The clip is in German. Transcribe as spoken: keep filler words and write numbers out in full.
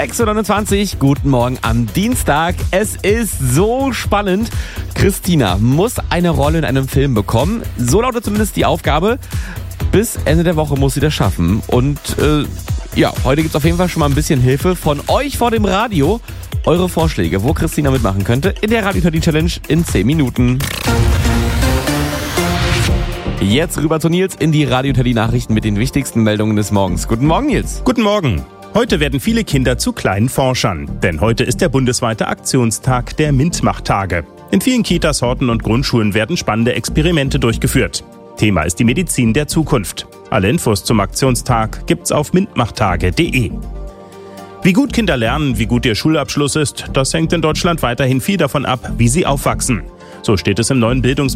sechs Uhr neunundzwanzig, guten Morgen am Dienstag. Es ist so spannend. Christina muss eine Rolle in einem Film bekommen. So lautet zumindest die Aufgabe. Bis Ende der Woche muss sie das schaffen. Und äh, ja, heute gibt es auf jeden Fall schon mal ein bisschen Hilfe von euch vor dem Radio. Eure Vorschläge, wo Christina mitmachen könnte, in der Radio Challenge in zehn Minuten. Jetzt rüber zu Nils in die Radio Nachrichten mit den wichtigsten Meldungen des Morgens. Guten Morgen, Nils. Guten Morgen. Heute werden viele Kinder zu kleinen Forschern, denn heute ist der bundesweite Aktionstag der MINT-Mach-Tage. In vielen Kitas, Horten und Grundschulen werden spannende Experimente durchgeführt. Thema ist die Medizin der Zukunft. Alle Infos zum Aktionstag gibt's auf mintmachtage punkt de. Wie gut Kinder lernen, wie gut ihr Schulabschluss ist, das hängt in Deutschland weiterhin viel davon ab, wie sie aufwachsen. So steht es im neuen Bildungs